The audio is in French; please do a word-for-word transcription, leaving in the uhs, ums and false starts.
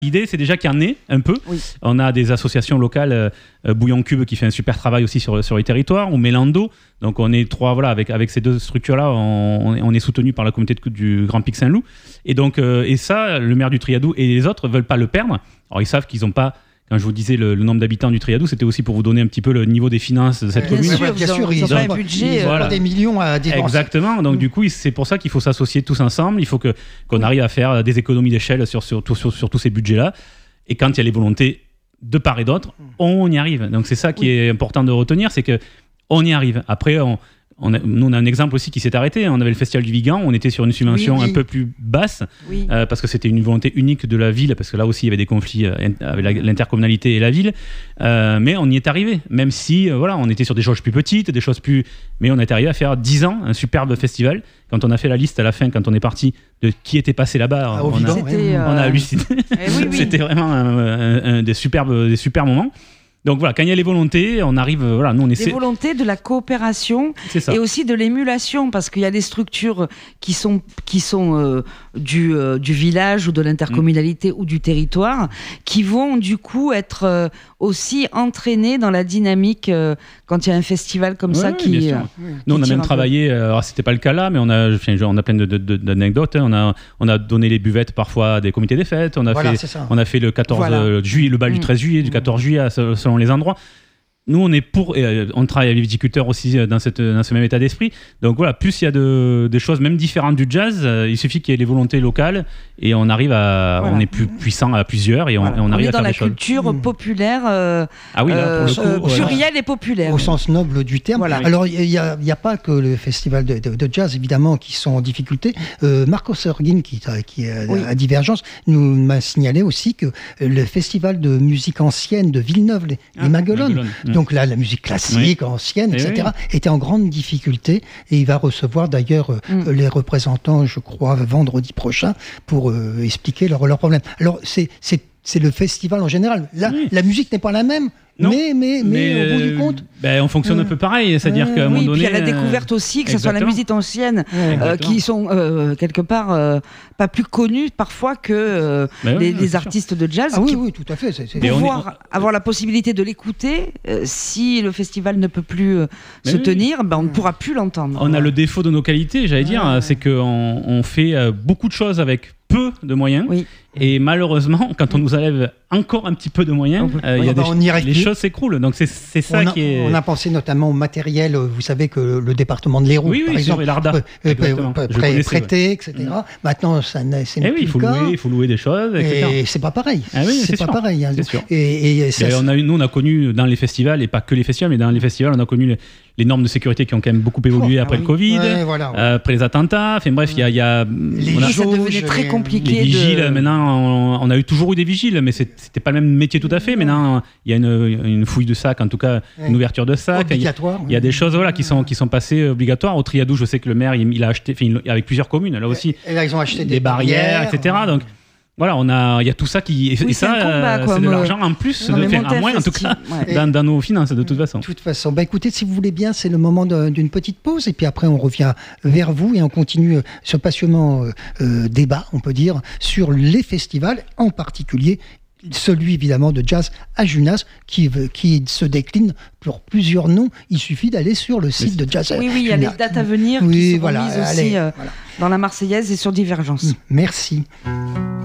L'idée, c'est déjà qu'il y en ait un peu. Oui. On a des associations locales, euh, Bouillon Cube qui fait un super travail aussi sur, sur les territoires, ou Mélando. Donc on est trois, voilà, avec, avec ces deux structures-là, on, on est soutenu par la communauté de, du Grand Pic Saint-Loup. Et donc, euh, et ça, le maire du Triadou et les autres veulent pas le perdre. Alors ils savent qu'ils n'ont pas. Quand je vous disais le, le nombre d'habitants du Triadou, c'était aussi pour vous donner un petit peu le niveau des finances de cette bien commune. Sûr, bien ils ont, sûr, ils ont ils ont pas un budget. Ils ont voilà. des millions à dépenser. Exactement. Donc, mmh. du coup, c'est pour ça qu'il faut s'associer tous ensemble. Il faut que, qu'on arrive à faire des économies d'échelle sur, sur, sur, sur, sur tous ces budgets-là. Et quand il y a les volontés de part et d'autre, on y arrive. Donc, c'est ça qui oui. est important de retenir, c'est qu'on y arrive. Après, on, on a, nous, on a un exemple aussi qui s'est arrêté. On avait le Festival du Vigan, on était sur une subvention oui, oui. un peu plus basse, oui. euh, parce que c'était une volonté unique de la ville, parce que là aussi, il y avait des conflits euh, avec la, l'intercommunalité et la ville. Euh, mais on y est arrivé, même si euh, voilà, on était sur des choses plus petites, des choses plus... Mais on est arrivé à faire dix ans, un superbe festival. Quand on a fait la liste à la fin, quand on est parti de qui était passé là-bas, ah, on, Vigan, a, ouais. on a halluciné. Eh oui, oui. C'était vraiment un, un, un des, superbes, des super moments. Donc voilà, quand il y a les volontés, on arrive, voilà, nous on essaie... Des volontés, de la coopération et aussi de l'émulation, parce qu'il y a des structures qui sont, qui sont euh, du, euh, du village ou de l'intercommunalité mmh. ou du territoire, qui vont du coup être euh, aussi entraînées dans la dynamique euh, quand il y a un festival comme ouais, ça oui, qui... Euh, nous on a même travaillé, peu. alors c'était pas le cas là, mais on a, enfin, on a plein de, de, de, d'anecdotes, hein. on, a, on a donné les buvettes parfois à des comités des fêtes, on a, voilà, fait, on a fait le quatorze voilà. juillet, le bal mmh. du treize juillet, du quatorze juillet, selon les endroits. Nous, on est pour, et on travaille avec les viticulteurs aussi dans, cette, dans ce même état d'esprit. Donc voilà, plus il y a de, des choses même différentes du jazz, euh, il suffit qu'il y ait les volontés locales et on arrive à, voilà. on est plus puissant à plusieurs et on, voilà. et on, on arrive à faire des choses. On est dans la culture mmh. populaire, euh, ah oui, là, pour le coup, euh, voilà. plurielle et populaire. Au sens noble du terme. Voilà. Alors, il n'y a, a pas que le festival de, de, de jazz, évidemment, qui sont en difficulté. Euh, Marco Sorgin, qui, qui est oui. à Divergence, nous m'a signalé aussi que le festival de musique ancienne de Villeneuve, les, ah, les Maguelones, Maguelone. donc là, la musique classique, oui. ancienne, et et cetera, oui. était en grande difficulté et il va recevoir d'ailleurs mm. euh, les représentants, je crois, vendredi prochain pour euh, expliquer leurs leur problèmes. Alors, c'est, c'est, c'est le festival en général. Là, oui. la musique n'est pas la même. Non. Mais, mais, mais, mais au bout du compte... Ben, on fonctionne euh, un peu pareil, c'est-à-dire euh, qu'à un oui, moment donné... Oui, puis il y a la découverte aussi, que ce soit la musique ancienne, euh, qui sont euh, quelque part euh, pas plus connues parfois que euh, ben les, oui, les artistes de jazz. Ah oui, qui, oui, tout à fait. C'est, c'est... Pouvoir on est... avoir la possibilité de l'écouter, euh, si le festival ne peut plus euh, se oui. tenir, ben, on ne pourra plus l'entendre. On a le défaut de nos qualités, j'allais dire, ouais. c'est qu'on on fait euh, beaucoup de choses avec peu de moyens. Oui. Et malheureusement, quand on nous enlève encore un petit peu de moyens, euh, oui, y a des, on les choses s'écroutent. Donc c'est, c'est ça on a, qui est... On a pensé notamment au matériel. Vous savez que le, le département de l'Hérault, oui, oui, par exemple, l'Arda, peut, peut, prêter, ouais. et cetera. Mm. Maintenant, ça n'est, c'est eh oui, plus le cas. Il faut louer des choses, et cetera. Et c'est pas pareil. Ah oui, c'est, c'est pas sûr. pareil. Hein. C'est sûr. Et, et ça, et on a, nous, on a connu dans les festivals, et pas que les festivals, mais dans les festivals, on a connu les, les normes de sécurité qui ont quand même beaucoup évolué oh, après ah, le Covid, ouais, voilà, ouais. Euh, après les attentats. Enfin bref, il y a, y a les on a, ça devenait très compliqué. Les vigiles, de... maintenant, on, on a eu toujours eu des vigiles, mais c'était pas le même métier tout à fait. Maintenant, il y a une, une fouille de sac, en tout cas, ouais. une ouverture de sac. Obligatoire. Il y a, ouais. y a des choses voilà, qui, sont, qui sont passées obligatoires. Au Triadou, je sais que le maire, il, il a acheté, avec plusieurs communes, là aussi, et là, ils ont acheté des, des barrières, barrières, et cetera. Donc, voilà, on a, il y a tout ça qui, oui, et ça, combat, c'est de l'argent en plus, non, de, enfin, à moins en tout cas, ouais. dans, dans nos finances de toute façon. De toute façon, bah écoutez, si vous voulez bien, c'est le moment de, d'une petite pause et puis après on revient vers vous et on continue ce passionnant euh, débat, on peut dire, sur les festivals, en particulier celui évidemment de jazz à Junas qui, qui se décline pour plusieurs noms. Il suffit d'aller sur le site de Jazz. Oui, oui, il y a les dates à venir oui, qui sont voilà, mises aussi allez, euh, voilà. dans la Marseillaise et sur Divergence. Merci.